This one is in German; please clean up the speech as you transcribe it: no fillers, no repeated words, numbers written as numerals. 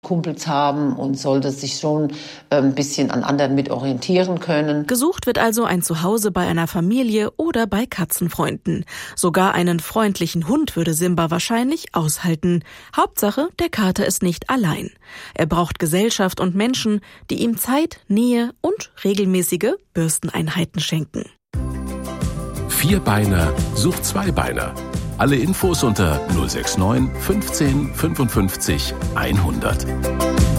Kumpels haben und sollte sich schon ein bisschen an anderen mit orientieren können. Gesucht wird also ein Zuhause bei einer Familie oder bei Katzenfreunden. Sogar einen freundlichen Hund würde Simba wahrscheinlich aushalten. Hauptsache, der Kater ist nicht allein. Er braucht Gesellschaft und Menschen, die ihm Zeit, Nähe und regelmäßige Bürsteneinheiten schenken. Vierbeiner sucht Zweibeiner. Alle Infos unter 069 15 55 100.